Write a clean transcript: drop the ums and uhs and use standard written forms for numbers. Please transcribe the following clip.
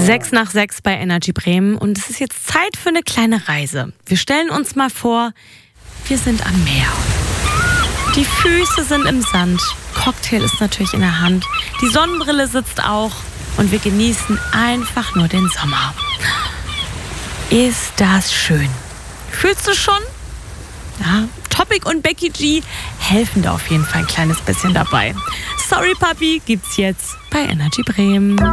6:06 bei Energy Bremen und es ist jetzt Zeit für eine kleine Reise. Wir stellen uns mal vor, wir sind am Meer. Die Füße sind im Sand, Cocktail ist natürlich in der Hand, die Sonnenbrille sitzt auch und wir genießen einfach nur den Sommer. Ist das schön? Fühlst du schon? Ja, Topic und Becky G helfen da auf jeden Fall ein kleines bisschen dabei. Sorry Papi gibt's jetzt bei Energy Bremen.